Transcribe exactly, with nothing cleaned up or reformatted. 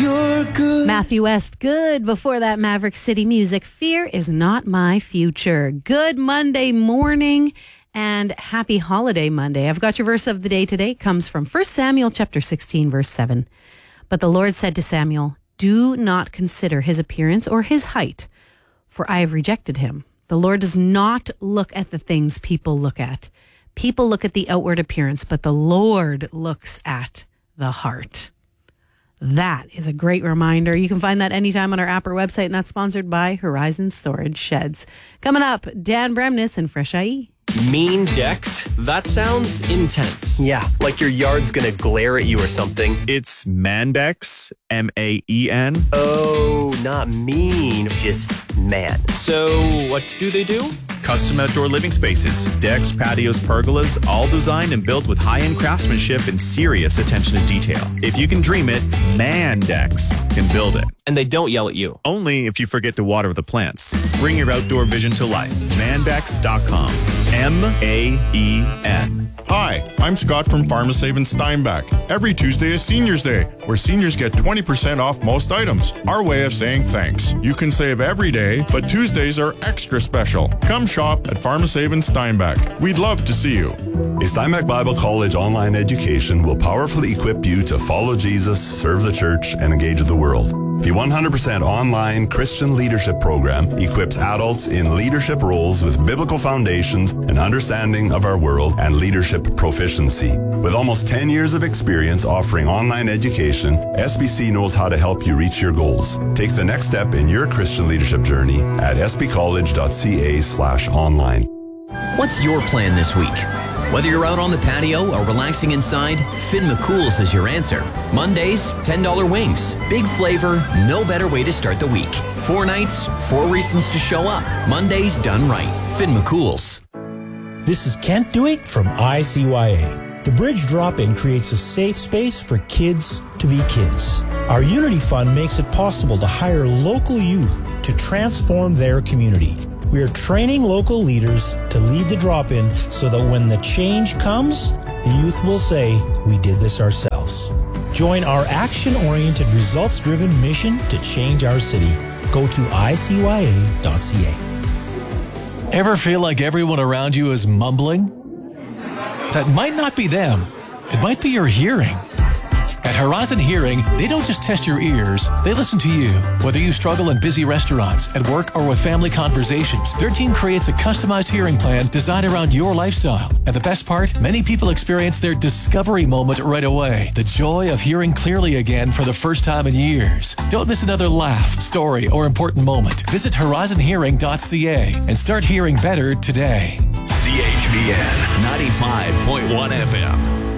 you're good. Matthew West, good. Before that, Maverick City Music, Fear is Not My Future. Good Monday morning and happy holiday Monday. I've got your verse of the day today. It comes from First Samuel chapter sixteen, verse seven. But the Lord said to Samuel, do not consider his appearance or his height, for I have rejected him. The Lord does not look at the things people look at. People look at the outward appearance, but the Lord looks at the heart. That is a great reminder. You can find that anytime on our app or website, and that's sponsored by Horizon Storage Sheds. Coming up, Dan Bremnes and Fresh I E. Mean decks? That sounds intense. Yeah, like your yard's gonna glare at you or something. It's Mandex, M A E N. Oh, not mean, just man. So, what do they do? Custom outdoor living spaces, decks, patios, pergolas, all designed and built with high-end craftsmanship and serious attention to detail. If you can dream it, Mandex can build it. And they don't yell at you. Only if you forget to water the plants. Bring your outdoor vision to life. Mandex dot com. M A E N. Hi, I'm Scott from Pharmasave in Steinbach. Every Tuesday is Seniors Day, where seniors get twenty percent off most items. Our way of saying thanks. You can save every day, but Tuesdays are extra special. Come shop at Pharmasave in Steinbach. We'd love to see you. A Steinbach Bible College online education will powerfully equip you to follow Jesus, serve the church, and engage with the world. The one hundred percent online Christian leadership program equips adults in leadership roles with biblical foundations and understanding of our world and leadership proficiency. With almost ten years of experience offering online education, S B C knows how to help you reach your goals. Take the next step in your Christian leadership journey at s b college dot c a slash online. What's your plan this week? Whether you're out on the patio or relaxing inside, Finn McCool's is your answer. Mondays, ten dollar wings. Big flavor, no better way to start the week. Four nights, four reasons to show up. Mondays done right. Finn McCool's. This is Kent Dewick from I C Y A. The Bridge Drop-In creates a safe space for kids to be kids. Our Unity Fund makes it possible to hire local youth to transform their community. We are training local leaders to lead the drop-in so that when the change comes, the youth will say, we did this ourselves. Join our action-oriented, results-driven mission to change our city. Go to i c y a dot c a. Ever feel like everyone around you is mumbling? That might not be them. It might be your hearing. At Horizon Hearing, they don't just test your ears, they listen to you. Whether you struggle in busy restaurants, at work, or with family conversations, their team creates a customized hearing plan designed around your lifestyle. And the best part, many people experience their discovery moment right away. The joy of hearing clearly again for the first time in years. Don't miss another laugh, story, or important moment. Visit horizon hearing dot c a and start hearing better today. C H V N ninety-five point one F M.